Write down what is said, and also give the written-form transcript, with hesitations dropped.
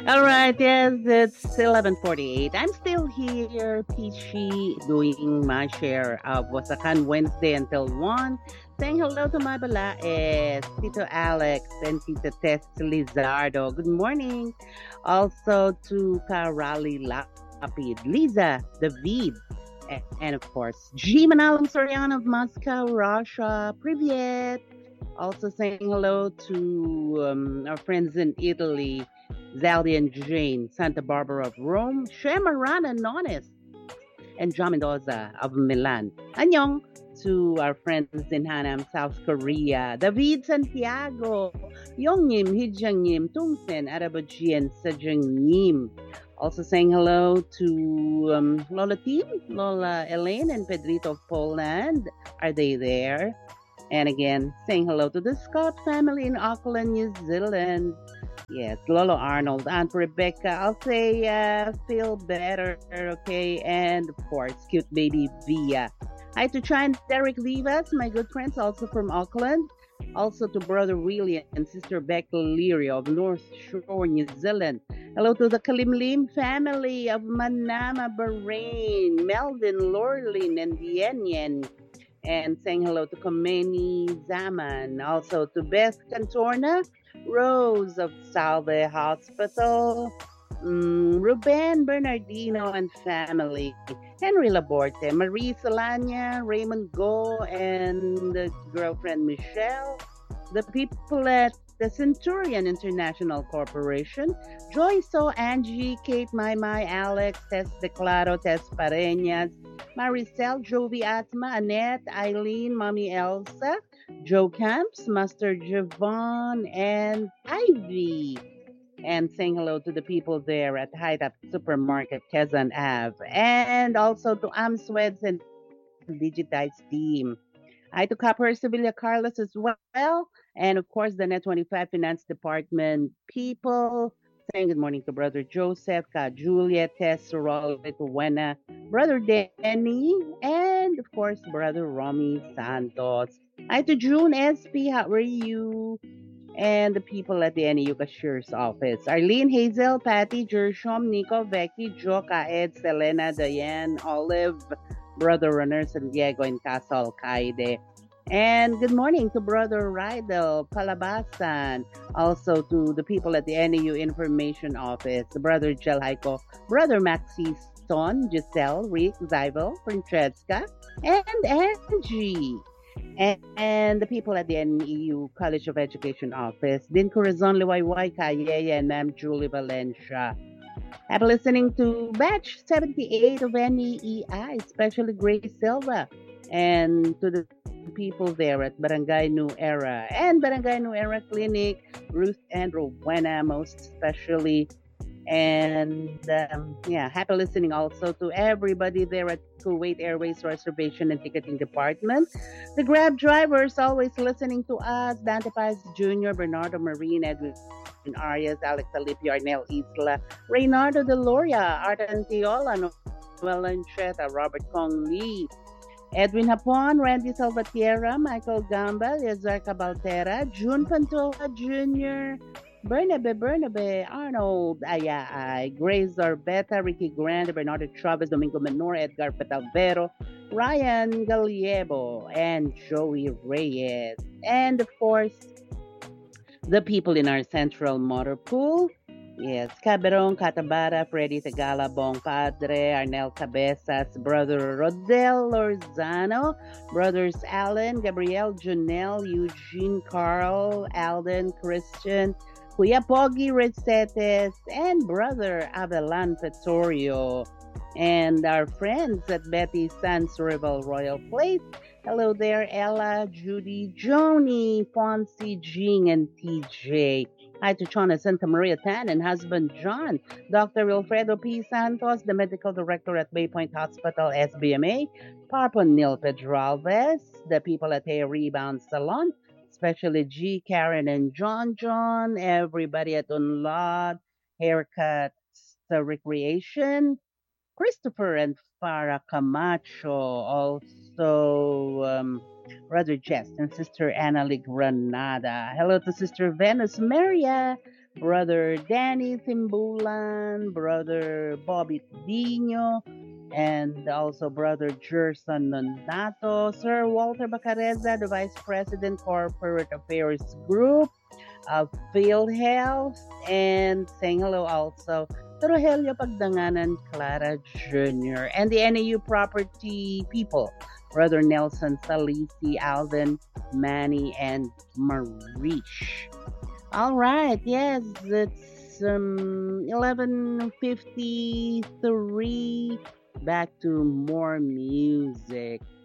All right, yes, it's 11:48. I'm still here, peachy, doing my share of Wasakan Wednesday until 1. Saying hello to my balaes, Tito Alex and Tita Tess Lizardo. Good morning. Also to Karali Lapid, Liza, David, and of course, G. Manalang Soriano of Moscow, Russia. Privyet. Also saying hello to our friends in Italy, Zaldi and Jane, Santa Barbara of Rome, Shemarana Nonis, and John Mendoza of Milan. Anyong to our friends in Hanam, South Korea, David Santiago, Yongnim, Hijangnim, Tungsen, Arabajian, Sajangnim. Also saying hello to Lola Team, Lola Elaine, and Pedrito of Poland. Are they there? And again, saying hello to the Scott family in Auckland, New Zealand. Yes, Lolo Arnold, Aunt Rebecca. I'll say feel better, okay? And of course, cute baby Via. Hi to Chan Derek Vivas, my good friends, also from Auckland. Also to brother William and sister Becca Leary of North Shore, New Zealand. Hello to the Kalimlim family of Manama, Bahrain. Melvin, Lorlin, and Yen. And saying hello to Komeni Zaman. Also to Beth Cantorna, Rose of Salve Hospital, Ruben Bernardino and family, Henry Laborte, Marie Solania, Raymond Go, and the girlfriend Michelle, the people at the Centurion International Corporation, Joyce O, Angie, Kate, My, Alex, Tess Declaro, Tess Pareñas, Maricel, Jovi Atma, Annette, Eileen, Mommy Elsa, Joe Camps, Master Javon, and Ivy. And saying hello to the people there at High Top Supermarket, Quezon Ave. And also to Amsweds and Digitize team. Hi to Copper Sevilla Carlos as well. And of course, the Net 25 Finance Department people. Saying good morning to Brother Joseph, Ka Julia, Tess, Rolito Buena, Brother Danny, and of course, Brother Romy Santos. Hi to June SP, how are you? And the people at the NEU Cashier's office. Arlene, Hazel, Patty, Jershom, Nico, Becky, Jo, Kaed, Selena, Diane, Olive, Brother Runner, San Diego, and Castle Kaide. And good morning to Brother Rydel, Palabasan. Also to the people at the NEU Information Office, Brother Jel Haiko, Brother Maxi Son, Giselle, Rick, Zyvel, Francesca, and Angie. And the people at the NEU College of Education Office, Din Corazon Liwayway, Kayaya, and Ma'am Julie Valencia. I'm listening to batch 78 of NEEI, especially Grace Silva, and to the people there at Barangay New Era and Barangay New Era Clinic, Ruth and Rowena, most especially. And yeah, happy listening also to everybody there at Kuwait Airways Reservation and Ticketing Department. The Grab drivers always listening to us. Dante Paz Jr., Bernardo Marine, Edwin Arias, Alex Alipio, Arnel Isla, Reynardo De Loria, Artan Tiola, Noel Lancheta, Robert Kong Lee, Edwin Hapon, Randy Salvatierra, Michael Gamba, Lazar Cabaltera, June Pantoja Jr., Bernabe, Arnold Ayay, Grace Zarbeta, Ricky Grande, Bernardo Chavez, Domingo Menor, Edgar Petalvero, Ryan Galiebo, and Joey Reyes. And of course, the people in our central motor pool. Yes, Caberon, Catabara, Freddy Tagala, Bong Padre, Arnel Cabezas, Brother Rodel Lorzano, Brothers Alan, Gabriel, Janelle, Eugene, Carl, Alden, Christian, Kuya Pogi Recetes, and Brother Abelan Pettorio, and our friends at Betty Sans Rival Royal Place. Hello there, Ella, Judy, Joni, Fonzie, Jing, and TJ. Hi to Chona Santa Maria Tan and husband John, Dr. Wilfredo P. Santos, the medical director at Baypoint Hospital, SBMA, Papa Neil Pedralves, the people at Hair Rebound Salon, especially G, Karen, and John, everybody at Unlod, Haircuts, the Recreation, Christopher and Farah Camacho, also Brother Jess and Sister Annalie Granada. Hello to Sister Venus Maria, Brother Danny Timbulan, Brother Bobby Dino, and also Brother Gerson Nonato, Sir Walter Bacareza, the Vice President Corporate Affairs Group of PhilHealth, and saying hello also to Rogelio Pagdanganan Clara Jr. and the NAU property people, Brother Nelson Salisi, Alden, Manny, and Marish. All right, yes, it's 11:53. Back to more music.